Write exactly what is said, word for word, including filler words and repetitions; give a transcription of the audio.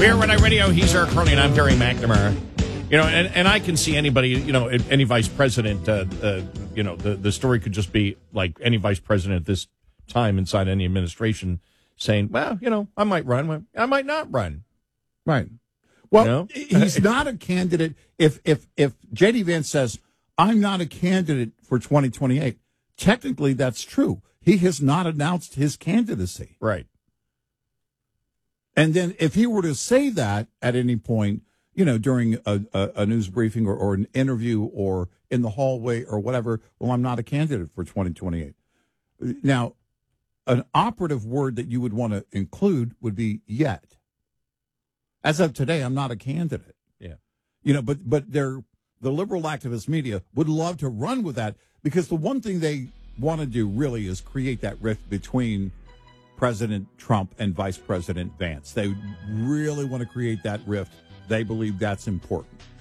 Beer When I Radio, he's Eric Curley, and I'm Terry McNamara. You know, and, and I can see anybody, you know, any vice president, uh, uh, you know, the, the story could just be like any vice president at this time inside any administration saying, well, you know, I might run, I might not run. Right. Well, You know? he's not a candidate. If, if, if J D. Vance says, I'm not a candidate for twenty twenty-eight, technically that's true. He has not announced his candidacy. Right. And then if he were to say that at any point, you know, during a, a, a news briefing or, or an interview or in the hallway or whatever, well, I'm not a candidate for twenty twenty-eight. Now, an operative word that you would want to include would be yet. As of today, I'm not a candidate. Yeah. You know, but but they're, the liberal activist media would love to run with that, because the one thing they want to do really is create that rift between President Trump and Vice President Vance. They really want to create that rift. They believe that's important.